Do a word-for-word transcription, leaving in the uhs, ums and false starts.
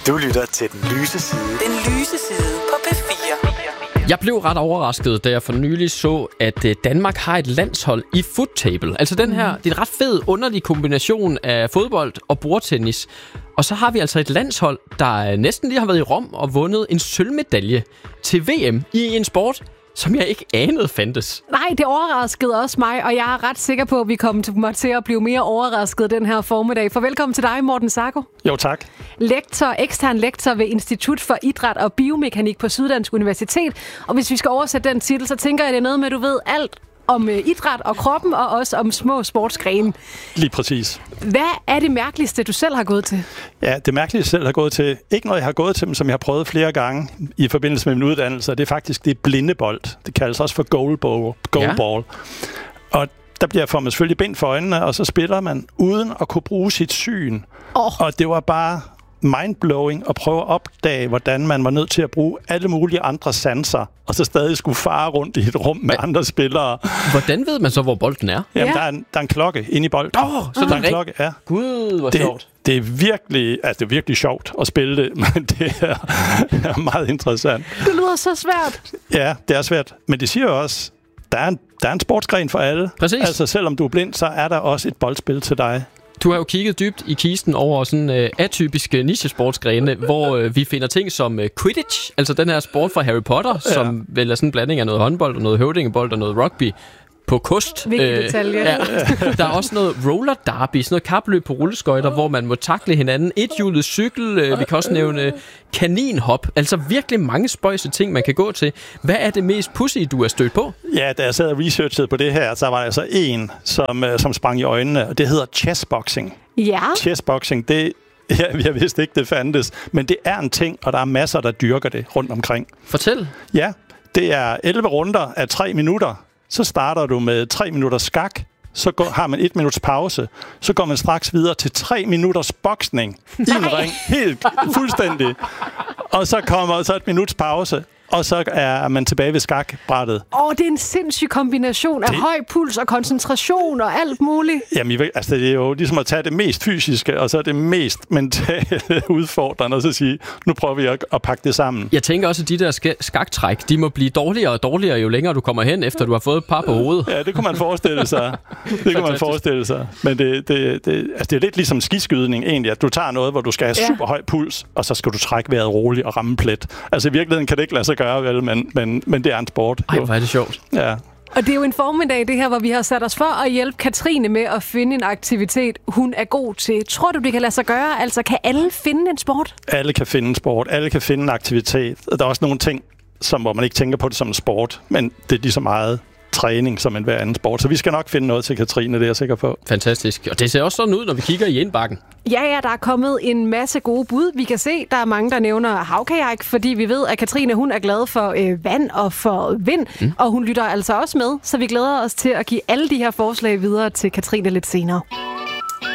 Du lytter til Den Lyse Side. Den Lyse Side på P fire. Jeg blev ret overrasket, da jeg for nylig så, at Danmark har et landshold i foottable. Altså den her, det er en ret fed, underlig kombination af fodbold og bordtennis. Og så har vi altså et landshold, der næsten lige har været i Rom og vundet en sølvmedalje til V M i en sport, som jeg ikke anede fandtes. Nej, det overraskede også mig, og jeg er ret sikker på, at vi kommer til at blive mere overrasket den her formiddag. For velkommen til dig, Morten Sacco. Jo, tak. Lektor, ekstern lektor ved Institut for Idræt og Biomekanik på Syddansk Universitet. Og hvis vi skal oversætte den titel, så tænker jeg, det er noget med, at du ved alt om idræt og kroppen, og også om små sportsgrene. Lige præcis. Hvad er det mærkeligste, du selv har gået til? Ja, det mærkeligste, jeg selv har gået til, ikke noget, jeg har gået til, men som jeg har prøvet flere gange i forbindelse med min uddannelse, det er faktisk det er blindebold. Det kaldes også for goalball. goalball. Ja. Og der bliver for man selvfølgelig bind for øjnene, og så spiller man uden at kunne bruge sit syn. Oh. Og det var bare mindblowing at prøve at opdage, hvordan man var nødt til at bruge alle mulige andre sanser, og så stadig skulle fare rundt i et rum med ja. andre spillere. Hvordan ved man så, hvor bolden er? Jamen, ja. der, er en, der er en klokke inde i bolden. Åh, oh, så der er en klokke, ja. Gud, hvor det, sjovt. Det er virkelig, altså det er virkelig sjovt at spille det, men det er, er meget interessant. Det lyder så svært. Ja, det er svært, men det siger jo også, der er en, der er en sportsgren for alle. Præcis. Altså selvom du er blind, så er der også et boldspil til dig. Du har jo kigget dybt i kisten over sådan uh, atypiske nichesportsgrene, hvor uh, vi finder ting som uh, Quidditch, altså den her sport fra Harry Potter, ja. som vel er sådan en blanding af noget håndbold og noget høvdingebold og noget rugby på kost. Vigtig detalje. Ja. Der er også noget roller derby, sådan noget kapløb på rulleskøjter, hvor man må takle hinanden. Ethjulet cykel, uh, vi kan også nævne kaninhop. Altså virkelig mange spøjse ting, man kan gå til. Hvad er det mest pudsige, du er stødt på? Ja, da jeg sad og researchede på det her, så var der altså en, som, uh, som sprang i øjnene, og det hedder chessboxing. Ja. Chessboxing, det ja, jeg vidste ikke, det fandtes, men det er en ting, og der er masser, der dyrker det rundt omkring. Fortæl. Ja, det er elleve runder af tre minutter. Så starter du med tre minutter skak, så går, har man et minuts pause, så går man straks videre til tre minutters boksning i en ring, helt fuldstændig. Og så kommer så et minuts pause, og så er man tilbage ved skakbrættet. Åh, oh, det er en sindssyg kombination af det... høj puls og koncentration og alt muligt. Jamen, altså, det er jo ligesom at tage det mest fysiske, og så det mest mentale udfordrende, og så sige, nu prøver vi at, at pakke det sammen. Jeg tænker også, at de der sk- skaktræk, de må blive dårligere og dårligere, jo længere du kommer hen, efter du har fået et par på hovedet. Ja, det kunne man forestille sig. Det kunne man forestille sig. Men det, det, det, altså, det er lidt ligesom skiskydning egentlig, at du tager noget, hvor du skal have ja. super høj puls, og så skal du trække vejret roligt og ramme plet. Altså i virkeligheden kan det ikke lade sig gøre, vel, men, men, men det er en sport. Ej, hvor er det sjovt. Ja. Og det er jo en formiddag, det her, hvor vi har sat os for at hjælpe Katrine med at finde en aktivitet, hun er god til. Tror du, det kan lade sig gøre? Altså, kan alle finde en sport? Alle kan finde en sport. Alle kan finde en aktivitet. Der er også nogle ting, som, hvor man ikke tænker på det som en sport, men det er lige så meget træning som en hver anden sport. Så vi skal nok finde noget til Katrine, det er jeg sikker på. Fantastisk. Og det ser også sådan ud, når vi kigger i indbakken. Ja, ja, der er kommet en masse gode bud. Vi kan se, der er mange, der nævner havkajak, fordi vi ved, at Katrine, hun er glad for øh, vand og for vind, mm. og hun lytter altså også med, så vi glæder os til at give alle de her forslag videre til Katrine lidt senere.